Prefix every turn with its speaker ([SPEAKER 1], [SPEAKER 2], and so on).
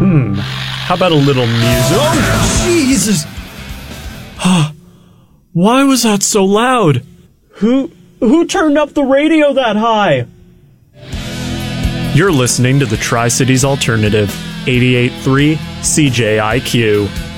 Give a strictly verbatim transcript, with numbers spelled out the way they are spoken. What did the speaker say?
[SPEAKER 1] Hmm, how about a little music?
[SPEAKER 2] Oh, Jesus!
[SPEAKER 1] Why was that so loud?
[SPEAKER 2] Who, who turned up the radio that high?
[SPEAKER 1] You're listening to the Tri-Cities Alternative, eighty-eight point three C J I Q.